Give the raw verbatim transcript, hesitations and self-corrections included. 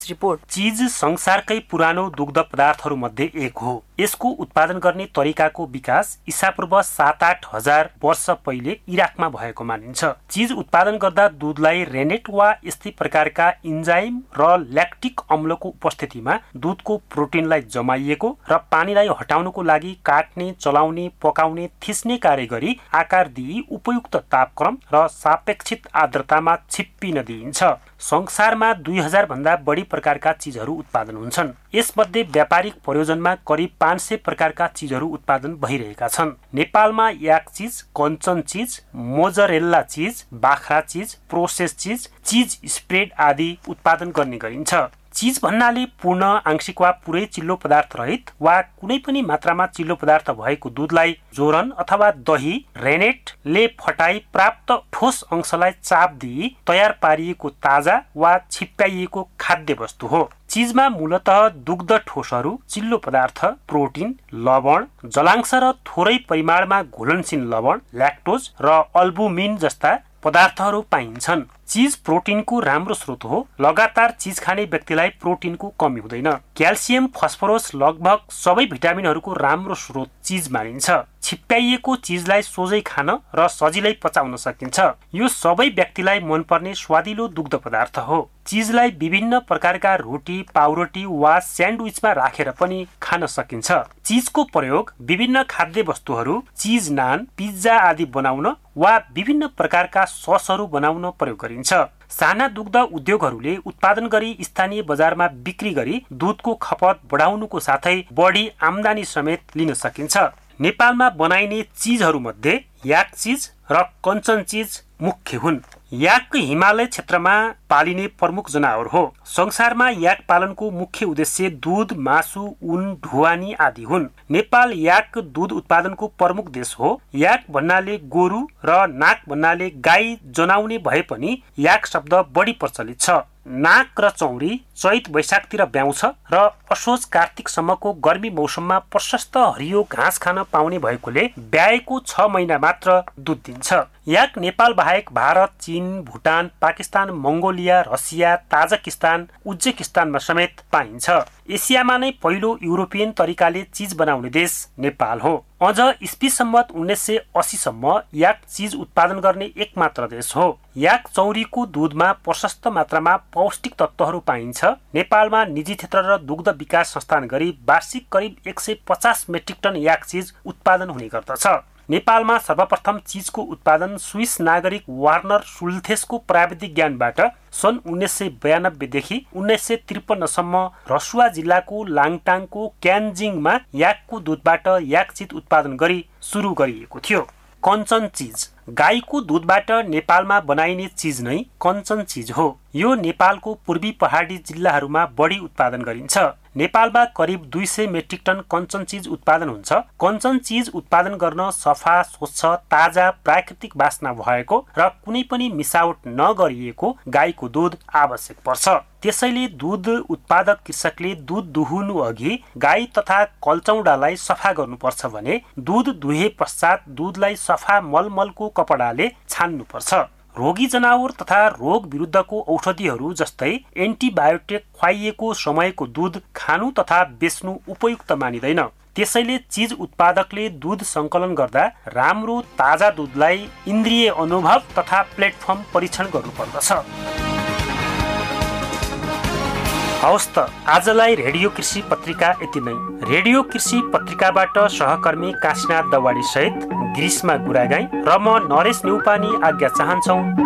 Desk report. चीज संसारकै पुरानो दुग्ध पदार्थहरू मध्ये एक हो। यसको उत्पादन गर्ने तरिकाको विकास ईसापूर्व सात आठ हजार वर्ष पहिले इराकमा भएको मानिन्छ। चीज उत्पादन गर्दा दुधलाई रेनेट वा यस्तै प्रकारका इन्जाइम र ल्याक्टिक अम्लको उपस्थितिमा दुधको प्रोटिनलाई जमाइएको र पानीलाई हटाउनको लागि काट्ने, चलाउने, पकाउने, थिच्ने कार्य गरी आकार दिई उपयुक्त तापक्रम र सापेक्षित आर्द्रतामा छिप्पिन दिइन्छ। संसारमा दुई हजार भन्दा बढी प्रकारका चीजहरू उत्पादन हुन्छन्। यसमध्ये व्यापारिक प्रयोजनमा करिब पाँच सय प्रकारका चीजहरू उत्पादन भइरहेका छन्। नेपालमा याक चीज, कञ्चन चीज, मोजरेल्ला चीज, बाख्रा चीज, प्रोसेस चीज, चीज स्प्रेड आदि उत्पादन गर्ने गरिन्छ। चीज भन्नाले पूर्ण, आंशिक वा पुरै चिल्लो पदार्थ रहित वा कुनै पनि मात्रामा चिल्लो पदार्थ भएको दुधलाई जोरन अथवा दही रेनेटले फटाई प्राप्त ठोस अंशलाई चाप दिई तयार पारिएको ताजा वा छिप्प्याइएको खाद्य वस्तु हो। चीजमा मूलतः दुग्ध ठोसहरू, चिल्लो पदार्थ, प्रोटिन, लवण, जलांश र थोरै परिमाणमा घुलनशील लवण, ल्याक्टोज र अल्बुमिन जस्ता पदार्थहरू पाइन्छन्। चीज प्रोटिनको राम्रो स्रोत हो। लगातार चीज खाने व्यक्तिलाई प्रोटिनको कमी हुँदैन। क्याल्सियम, फस्फोरस लगभग सबै भिटामिनहरूको राम्रो स्रोत चीज मानिन्छ। छिप्प्याइएको चीजलाई सोझै खान र सजिलै पचाउन सकिन्छ। यो सबै व्यक्तिलाई मनपर्ने स्वादिलो दुग्ध पदार्थ हो। चीजलाई विभिन्न प्रकारका रोटी, पाउरोटी वा स्यान्डविचमा राखेर पनि खान सकिन्छ। चीजको प्रयोग विभिन्न खाद्य वस्तुहरू, चीज नान, पिज्जा आदि बनाउन वा विभिन्न प्रकारका ससहरू बनाउन प्रयोग गरिन्छ। साना दुग्ध उद्योगहरूले उत्पादन गरी स्थानीय बजारमा बिक्री गरी दुधको खपत बढाउनुको साथै बढी आम्दानी समेत लिन सकिन्छ। नेपालमा बनाइने चीजहरू मध्ये याक चीज र कञ्चन चीज मुख्य हुन्। याक हिमालय क्षेत्रमा पालिने प्रमुख जनावर हो। संसारमा याक पालनको मुख्य उद्देश्य दूध, मासु, ऊन, ढुवानी आदि हुन्। नेपाल याक दूध उत्पादनको प्रमुख देश हो। याक भन्नाले गोरु र नाक भन्नाले गाई जनाउने भए पनि याक शब्द बढी प्रचलित छ। नाक र चौरी चैत वैशाखतिर ब्याउँछ र असोज कार्तिकसम्मको गर्मी मौसममा प्रशस्त हरियो घाँस खान पाउने भएकोले ब्याएको छ महिना मात्र दुध दिन्छ। याक नेपाल बाहेक भारत, चीन, भुटान, पाकिस्तान, मङ्गोलिया, रसिया, ताजिकिस्तान, उज्बेकिस्तानमा समेत पाइन्छ। एसियामा नै पहिलो युरोपियन तरिकाले चीज बनाउने देश नेपाल हो। अझ इस्वी सम्मत उन्नाइस सय अस्सी सम्म याक चीज उत्पादन गर्ने एक मात्र देश हो। याक चौरीको दुधमा प्रशस्त मात्रामा पौष्टिक तत्त्वहरू पाइन्छ। नेपालमा निजी क्षेत्र र दुग्ध विकास संस्थान गरी वार्षिक करिब एक सय पचास मेट्रिक टन याक चीज उत्पादन हुने गर्दछ। नेपालमा सर्वप्रथम चीजको उत्पादन स्विस नागरिक वार्नर सुल्थेसको प्राविधिक ज्ञानबाट सन् उन्नाइस सय बयानब्बेदेखि उन्नाइस सय त्रिपन्नसम्म रसुवा जिल्लाको लाङटाङको क्यान्जिङमा याकको दुधबाट याक चीज उत्पादन गरी सुरु गरिएको थियो। कञ्चन चीज गाईको दुधबाट नेपालमा बनाइने चीज नै कञ्चन चीज हो। यो नेपालको पूर्वी पहाडी जिल्लाहरूमा बढी उत्पादन गरिन्छ। नेपालमा करिब दुई सय मेट्रिक टन कञ्चन चीज उत्पादन हुन्छ। कञ्चन चीज उत्पादन गर्न सफा, स्वच्छ, ताजा, प्राकृतिक बास्ना भएको र कुनै पनि मिसावट नगरिएको गाईको दुध आवश्यक पर्छ। त्यसैले दुध उत्पादक कृषकले दुध दुहुनु अघि गाई तथा कल्चौडालाई सफा गर्नुपर्छ भने दुध दुहे पश्चात दुधलाई सफा मलमलको कपडाले छान्नुपर्छ। रोगी जनावर तथा रोग विरुद्धको औषधिहरू जस्तै एन्टिबायोटिक खुवाइएको समयको दुध खानु तथा बेच्नु उपयुक्त मानिँदैन। त्यसैले चीज उत्पादकले दुध सङ्कलन गर्दा राम्रो ताजा दुधलाई इन्द्रिय अनुभव तथा प्लेटफर्म परीक्षण गर्नुपर्दछ। हवस् त आजलाई रेडियो कृषि पत्रिका यति नै। रेडियो कृषि पत्रिकाबाट सहकर्मी काशीनाथ दवाडी सहित ग्रीष्मा गुरागाई र म नरेश न्यौपाने आज्ञा चाहन्छौ।